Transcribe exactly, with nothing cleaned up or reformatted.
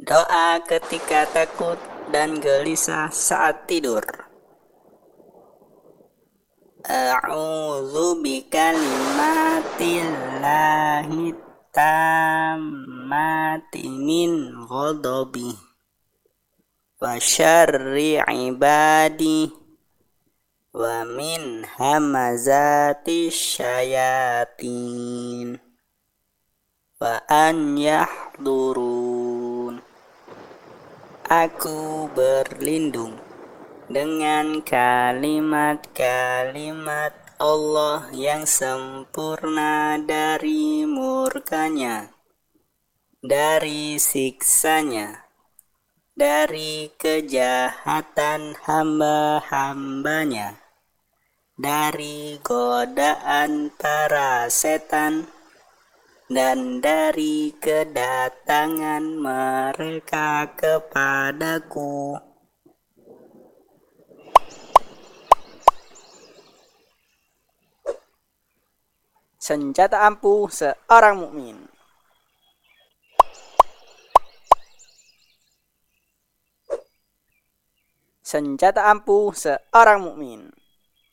Doa ketika takut dan gelisah saat tidur. A'udzu bikalimatillahi tammati min ghadabi wa syarri ibadi wa min hamazati syayatin wa an yahdurun. Aku berlindung dengan kalimat-kalimat Allah yang sempurna dari murkanya, dari siksanya, dari kejahatan hamba-hambanya, dari godaan para setan, dan dari kedatangan mereka kepadaku. Senjata ampuh seorang mukmin. Senjata ampuh seorang mukmin.